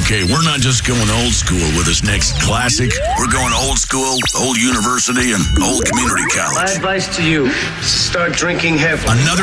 Okay, we're not just going old school with this next classic. We're going old school, old university, and old community college. My advice to you is to start drinking heavily. Another